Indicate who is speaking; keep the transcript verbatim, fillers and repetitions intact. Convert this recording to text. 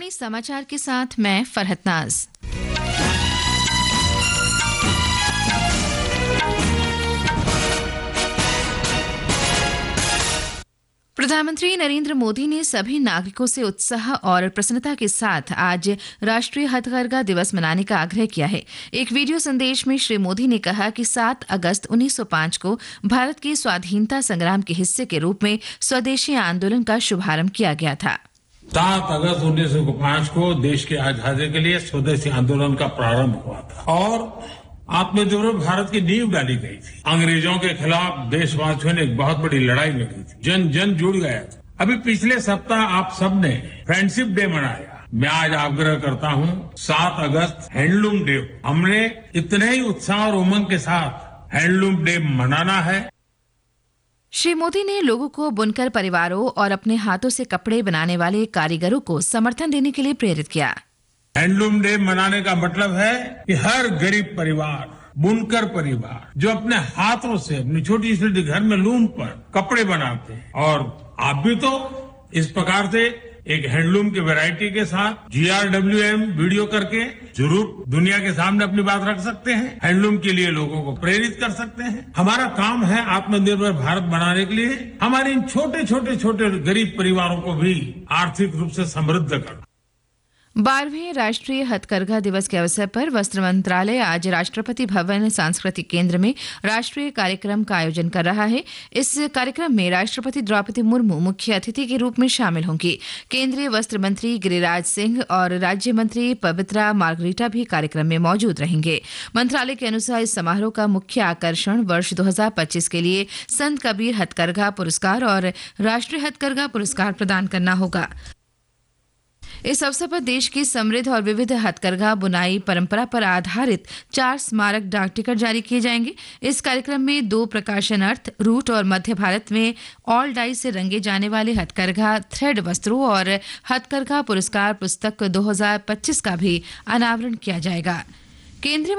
Speaker 1: आकाशवाणी समाचार के साथ मैं फरहत नाज। प्रधानमंत्री नरेंद्र मोदी ने सभी नागरिकों से उत्साह और प्रसन्नता के साथ आज राष्ट्रीय हथकरघा दिवस मनाने का आग्रह किया है। एक वीडियो संदेश में श्री मोदी ने कहा कि सात अगस्त उन्नीस सौ पाँच को भारत के स्वाधीनता संग्राम के हिस्से के रूप में स्वदेशी आंदोलन का शुभारंभ किया गया था।
Speaker 2: सात अगस्त उन्नीस सौ पाँच को देश की आजादी के लिए स्वदेशी आंदोलन का प्रारंभ हुआ था और आत्मनिर्भर भारत की नींव डाली गई थी। अंग्रेजों के खिलाफ देशवासियों ने एक बहुत बड़ी लड़ाई लड़ी थी। जन जन जुड़ गया था। अभी पिछले सप्ताह आप सबने फ्रेंडशिप डे मनाया। मैं आज आग्रह करता हूँ सात अगस्त हैंडलूम डे, हमने इतने ही उत्साह और उमंग के साथ हैंडलूम डे मनाना है।
Speaker 1: श्री मोदी ने लोगों को बुनकर परिवारों और अपने हाथों से कपड़े बनाने वाले कारीगरों को समर्थन देने के लिए प्रेरित किया।
Speaker 2: हैंडलूम डे मनाने का मतलब है कि हर गरीब परिवार, बुनकर परिवार जो अपने हाथों से अपनी छोटी छोटी घर में लूम पर कपड़े बनाते हैं, और आप भी तो इस प्रकार से एक हैंडलूम की वैरायटी के साथ जी आर डब्ल्यू एम वीडियो करके जरूर दुनिया के सामने अपनी बात रख सकते हैं। हैंडलूम के लिए लोगों को प्रेरित कर सकते हैं। हमारा काम है आत्मनिर्भर भारत बनाने के लिए हमारे इन छोटे छोटे छोटे गरीब परिवारों को भी आर्थिक रूप से समृद्ध करना।
Speaker 1: बारहवें राष्ट्रीय हथकरघा दिवस के अवसर पर वस्त्र मंत्रालय आज राष्ट्रपति भवन सांस्कृतिक केंद्र में राष्ट्रीय कार्यक्रम का आयोजन कर रहा है। इस कार्यक्रम में राष्ट्रपति द्रौपदी मुर्मू मुख्य अतिथि के रूप में शामिल होंगी। केंद्रीय वस्त्र मंत्री गिरिराज सिंह और राज्य मंत्री पवित्रा मार्गरीटा भी कार्यक्रम में मौजूद रहेंगे। मंत्रालय के अनुसार इस समारोह का मुख्य आकर्षण वर्ष दो हज़ार पच्चीस के लिए संत कबीर हथकरघा पुरस्कार और राष्ट्रीय हथकरघा पुरस्कार प्रदान करना होगा। इस अवसर पर देश की समृद्ध और विविध हथकरघा बुनाई परंपरा पर आधारित चार स्मारक डाक टिकट जारी किए जाएंगे। इस कार्यक्रम में दो प्रकाशन अर्थ, रूट और मध्य भारत में ऑल डाई से रंगे जाने वाले हथकरघा थ्रेड वस्त्रों और हथकरघा पुरस्कार पुस्तक दो हज़ार पच्चीस का भी अनावरण किया जाएगा। केंद्रीय